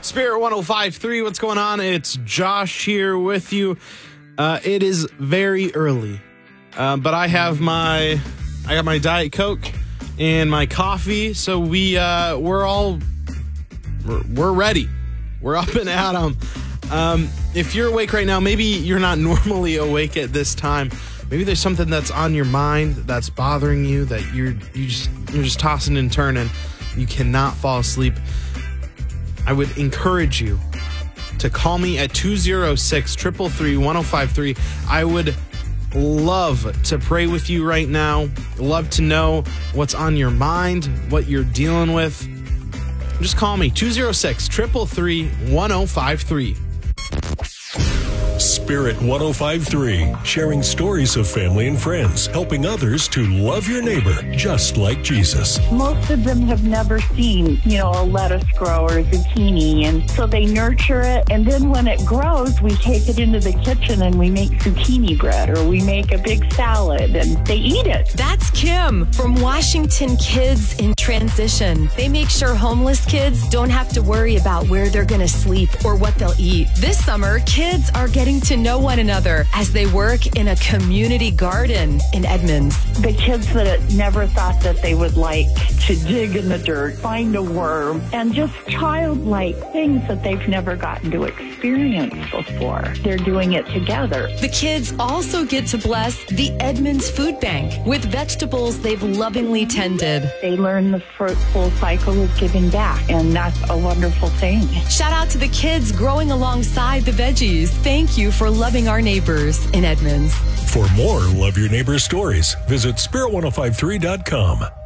Spirit 105.3, what's going on? It's Josh here with you. It is very early, but I got my Diet Coke and my coffee, so we're ready. We're up and at 'em. If you're awake right now, maybe you're not normally awake at this time. Maybe there's something that's on your mind that's bothering you, that you're just tossing and turning. You cannot fall asleep. I would encourage you to call me at 206-333-1053. I would love to pray with you right now. Love to know what's on your mind, what you're dealing with. Just call me, 206-333-1053. Spirit 105.3, sharing stories of family and friends, helping others to love your neighbor just like Jesus. Most of them have never seen, a lettuce grow or a zucchini, and so they nurture it, and then when it grows, we take it into the kitchen and we make zucchini bread, or we make a big salad, and they eat it. That's Kim from Washington Kids in Transition. They make sure homeless kids don't have to worry about where they're going to sleep or what they'll eat. This summer, kids are getting to know one another as they work in a community garden in Edmonds. The kids that never thought that they would like to dig in the dirt, find a worm, and just childlike things that they've never gotten to experience before. They're doing it together. The kids also get to bless the Edmonds Food Bank with vegetables they've lovingly tended. They learn the full cycle of giving back, and that's a wonderful thing. Shout out to the kids growing alongside the veggies. Thank you for loving our neighbors in Edmonds. For more Love Your Neighbor stories, visit spirit1053.com.